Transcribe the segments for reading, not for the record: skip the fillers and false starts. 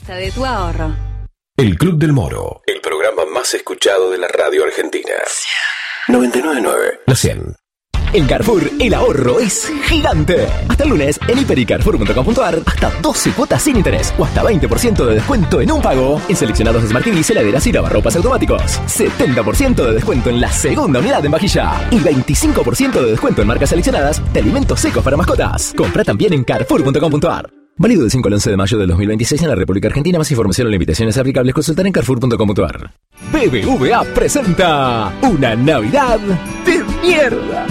Mayorista de tu ahorro. El Club del Moro, el programa más escuchado de la radio argentina. 99.9, la 100. En Carrefour, el ahorro es gigante. Hasta el lunes, en hiper.y-carrefour.com.ar, hasta 12 cuotas sin interés o hasta 20% de descuento en un pago en seleccionados Smart TVs, heladeras y lavarropas automáticos. 70% de descuento en la segunda unidad en vajilla y 25% de descuento en marcas seleccionadas de alimentos secos para mascotas. Compra también en carrefour.com.ar. Válido del 5 al 11 de mayo del 2026 en la República Argentina. Más información o limitaciones aplicables consultar en carrefour.com.ar. BBVA presenta una Navidad de mierda.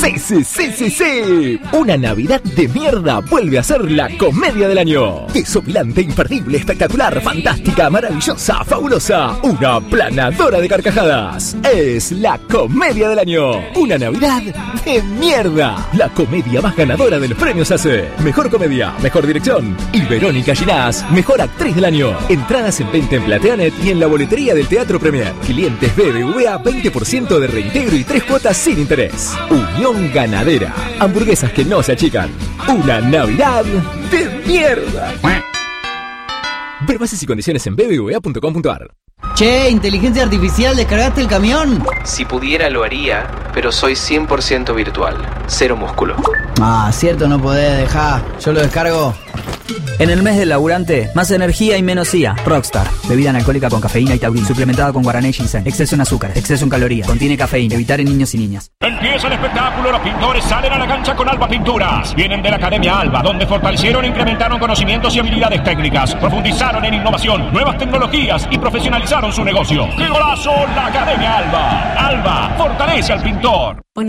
Sí. Una Navidad de mierda vuelve a ser la comedia del año. Desopilante, imperdible, espectacular, fantástica, maravillosa, fabulosa. Una planadora de carcajadas. Es la comedia del año. Una Navidad de mierda. La comedia más ganadora de los premios ACE. Mejor comedia, mejor dirección. Y Verónica Ginás, mejor actriz del año. Entradas en venta en Plateanet y en la boletería del Teatro Premier. Clientes BBVA, 20% de reintegro y 3 cuotas sin interés. Unión Ganadera. Hamburguesas que no se achican. Una Navidad de mierda. Ver bases y condiciones en bbva.com.ar. Che, inteligencia artificial, ¿descargaste el camión? Si pudiera lo haría, pero soy 100% virtual. Cero músculo. Ah, cierto, no podés, dejá. Yo lo descargo. En el mes del laburante, más energía y menos IA. Rockstar, bebida analcohólica con cafeína y taurina, suplementada con guaraná y ginseng. Exceso en azúcar, exceso en calorías. Contiene cafeína. Evitar en niños y niñas. Empieza el espectáculo. Los pintores salen a la cancha con Alba Pinturas. Vienen de la Academia Alba, donde fortalecieron e incrementaron conocimientos y habilidades técnicas. Profundizaron en innovación, nuevas tecnologías y profesionalizaron su negocio. ¡Qué golazo! La Academia Alba. Alba fortalece al pintor.